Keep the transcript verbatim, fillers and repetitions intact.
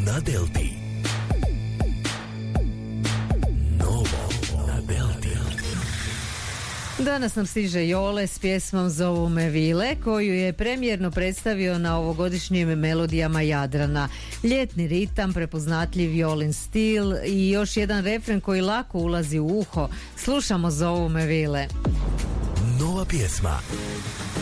na Delti. Novo na Delti. Danas nam stiže Jole s pjesmom Zovu me vile, koju je premijerno predstavio na ovogodišnjim Melodijama Jadrana. Ljetni ritam, prepoznatljiv Jolin stil i još jedan refren koji lako ulazi u uho. Slušamo Zovu me vile. Nova pjesma